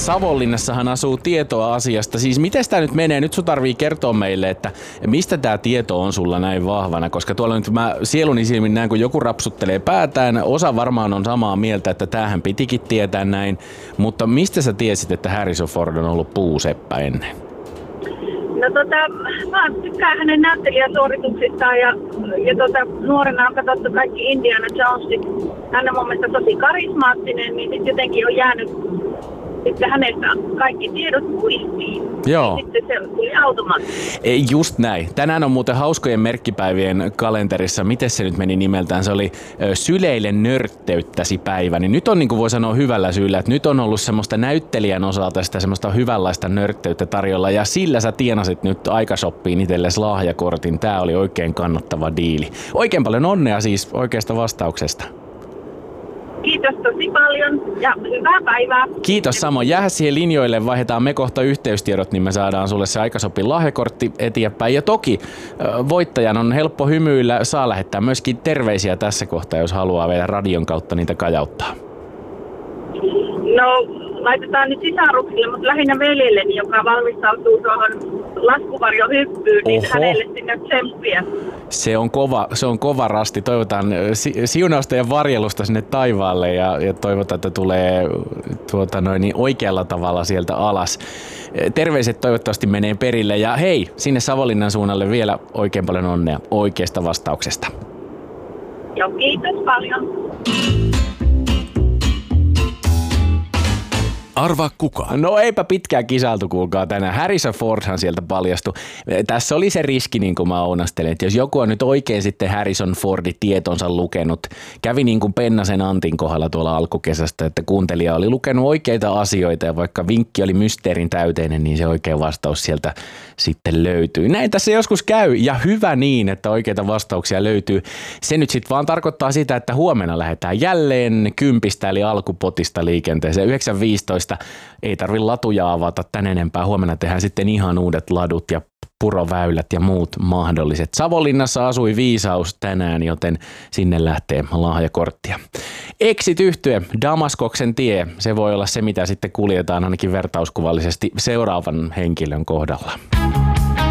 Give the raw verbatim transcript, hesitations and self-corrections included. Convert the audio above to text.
Savonlinnassahan asuu tietoa asiasta. Siis miten tämä nyt menee? Nyt sun tarvii kertoa meille, että mistä tämä tieto on sulla näin vahvana, koska tuolla nyt mä sieluni silmin näen, kun joku rapsuttelee päätään. Osa varmaan on samaa mieltä, että tämähän pitikin tietää näin, mutta mistä sä tiesit, että Harrison Ford on ollut puuseppä ennen? No tota, mä tykkään hänen näyttelijäsuorituksistaan ja, ja tota, nuorena on katsottu kaikki Indiana Jonesit. Hän on mun mielestä tosi karismaattinen, niin sitten jotenkin on jäänyt sitten hänestä kaikki tiedot muistiin. Joo. Sitten se tuli automaattisesti. Just näin. Tänään on muuten hauskojen merkkipäivien kalenterissa. Miten se nyt meni nimeltään? Se oli Syleille nörtteyttäsi päivä. Niin nyt on, niin kuin voi sanoa hyvällä syyllä, että nyt on ollut semmoista näyttelijän osalta sitä semmoista hyvänlaista nörtteyttä tarjolla. Ja sillä sä tienasit nyt Aikashoppiin itsellesi lahjakortin. Tää oli oikein kannattava diili. Oikein paljon onnea siis oikeasta vastauksesta. Kiitos tosi paljon ja hyvää päivää. Kiitos samoin. Jää siihen linjoille, vaihdetaan me kohta yhteystiedot, niin me saadaan sulle se Aikashopin lahjakortti eteenpäin. Ja toki voittajan on helppo hymyillä, saa lähettää myöskin terveisiä tässä kohtaa, jos haluaa vielä radion kautta niitä kajauttaa. No, laitetaan nyt sisaruksille, mutta lähinnä veljelleni, joka valmistautuu tuohon laskuvarjohyppyyn, niin Oho. hänelle sinne tsemppiä. Se on kova, se on kova rasti. Toivotaan si- siunausta ja varjelusta sinne taivaalle ja, ja toivotaan, että tulee tuota noin, niin oikealla tavalla sieltä alas. Terveiset toivottavasti menee perille ja hei, sinne Savonlinnan suunnalle vielä oikein paljon onnea oikeasta vastauksesta. Joo, kiitos paljon. Arvaa kuka? No eipä pitkään kisailtu, kuulkaa tänään. Harrison Fordhan sieltä paljastui. Tässä oli se riski, niin kuin mä ounastelin, että jos joku on nyt oikein sitten Harrison Fordin tietonsa lukenut, kävi niin kuin Pennasen Antin kohdalla tuolla alkukesästä, että kuuntelija oli lukenut oikeita asioita ja vaikka vinkki oli mysteerin täyteinen, niin se oikea vastaus sieltä sitten löytyy. Näin tässä joskus käy ja hyvä niin, että oikeita vastauksia löytyy. Se nyt sitten vaan tarkoittaa sitä, että huomenna lähdetään jälleen kympistä eli alkupotista liikenteeseen. yhdeksän viisitoista ei tarvi latuja avata tän enempää. Huomenna tehdään sitten ihan uudet ladut ja puroväylät ja muut mahdolliset. Savonlinnassa asui viisaus tänään, joten sinne lähtee lahjakorttia. Exit-yhtye, Damaskoksen tie, se voi olla se, mitä sitten kuljetaan ainakin vertauskuvallisesti seuraavan henkilön kohdalla.